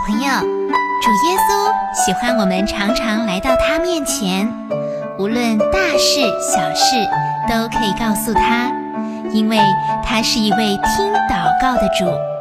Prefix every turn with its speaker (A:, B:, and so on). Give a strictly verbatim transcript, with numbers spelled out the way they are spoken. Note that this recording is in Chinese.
A: 朋友，主耶稣喜欢我们常常来到他面前，无论大事小事都可以告诉他，因为他是一位听祷告的主。